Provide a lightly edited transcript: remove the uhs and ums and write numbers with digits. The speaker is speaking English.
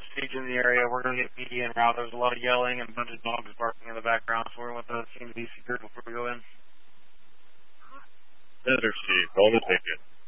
siege in the area. We're going to get PD en route. There's a lot of yelling and a bunch of dogs barking in the background, so we're going to let the scene be secured before we go in. Desert Chief, hold the ticket.